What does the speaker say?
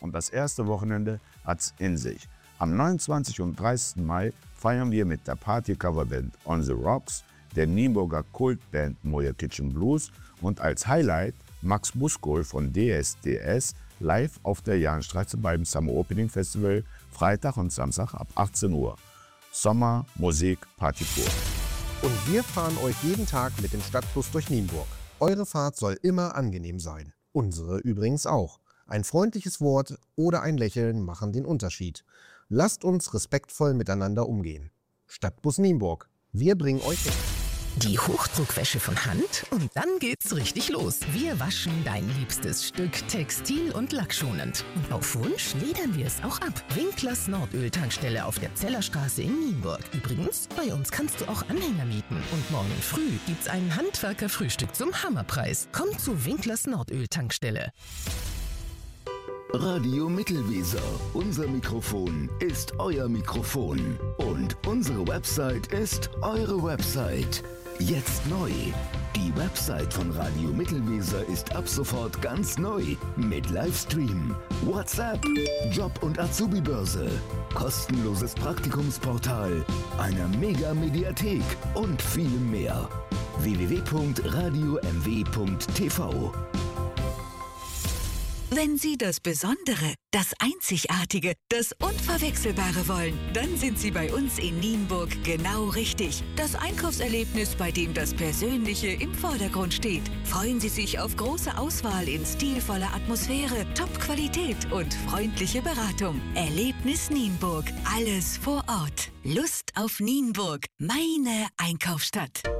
und das erste Wochenende hat's in sich. Am 29. und 30. Mai feiern wir mit der Party-Coverband On The Rocks, der Nienburger Kultband Moje Kitchen Blues und als Highlight Max Buskol von DSDS live auf der Jahnstraße beim Summer Opening Festival Freitag und Samstag ab 18 Uhr. Sommer, Musik, Party pur. Und wir fahren euch jeden Tag mit dem Stadtbus durch Nienburg. Eure Fahrt soll immer angenehm sein. Unsere übrigens auch. Ein freundliches Wort oder ein Lächeln machen den Unterschied. Lasst uns respektvoll miteinander umgehen. Stadtbus Nienburg. Wir bringen euch hin. Die Hochdruckwäsche von Hand und dann geht's richtig los. Wir waschen dein liebstes Stück textil- und lackschonend. Und auf Wunsch ledern wir es auch ab. Winklers Nordöl-Tankstelle auf der Zellerstraße in Nienburg. Übrigens, bei uns kannst du auch Anhänger mieten. Und morgen früh gibt's ein Handwerkerfrühstück zum Hammerpreis. Komm zu Winklers Nordöl-Tankstelle. Radio Mittelweser. Unser Mikrofon ist euer Mikrofon. Und unsere Website ist eure Website. Jetzt neu. Die Website von Radio Mittelweser ist ab sofort ganz neu. Mit Livestream, WhatsApp, Job- und Azubi-Börse, kostenloses Praktikumsportal, einer Mega-Mediathek und vielem mehr. www.radiomw.tv. Wenn Sie das Besondere, das Einzigartige, das Unverwechselbare wollen, dann sind Sie bei uns in Nienburg genau richtig. Das Einkaufserlebnis, bei dem das Persönliche im Vordergrund steht. Freuen Sie sich auf große Auswahl in stilvoller Atmosphäre, Top-Qualität und freundliche Beratung. Erlebnis Nienburg. Alles vor Ort. Lust auf Nienburg. Meine Einkaufsstadt.